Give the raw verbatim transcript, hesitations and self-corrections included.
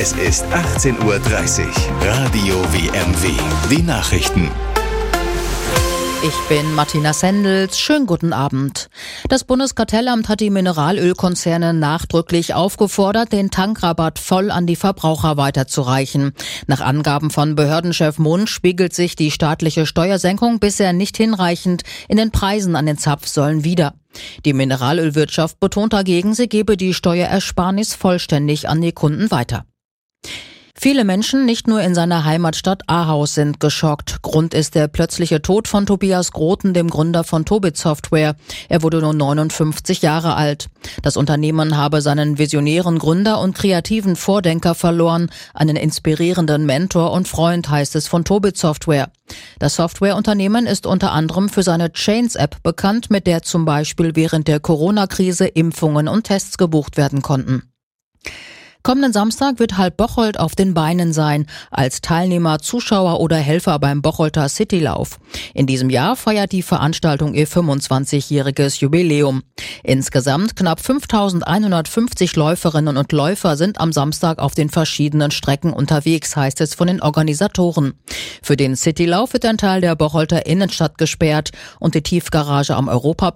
Es ist achtzehn Uhr dreißig. Radio W M W. Die Nachrichten. Ich bin Martina Sendels. Schönen guten Abend. Das Bundeskartellamt hat die Mineralölkonzerne nachdrücklich aufgefordert, den Tankrabatt voll an die Verbraucher weiterzureichen. Nach Angaben von Behördenchef Munsch spiegelt sich die staatliche Steuersenkung bisher nicht hinreichend in den Preisen an den Zapfsäulen wider. Die Mineralölwirtschaft betont dagegen, sie gebe die Steuerersparnis vollständig an die Kunden weiter. Viele Menschen, nicht nur in seiner Heimatstadt Ahaus, sind geschockt. Grund ist der plötzliche Tod von Tobias Groten, dem Gründer von Tobit Software. Er wurde nur neunundfünfzig Jahre alt. Das Unternehmen habe seinen visionären Gründer und kreativen Vordenker verloren, einen inspirierenden Mentor und Freund, heißt es von Tobit Software. Das Softwareunternehmen ist unter anderem für seine Chains-App bekannt, mit der zum Beispiel während der Corona-Krise Impfungen und Tests gebucht werden konnten. Kommenden Samstag wird halb Bocholt auf den Beinen sein, als Teilnehmer, Zuschauer oder Helfer beim Bocholter Citylauf. In diesem Jahr feiert die Veranstaltung ihr fünfundzwanzigjähriges Jubiläum. Insgesamt knapp fünftausendeinhundertfünfzig Läuferinnen und Läufer sind am Samstag auf den verschiedenen Strecken unterwegs, heißt es von den Organisatoren. Für den Citylauf wird ein Teil der Bocholter Innenstadt gesperrt und die Tiefgarage am Europa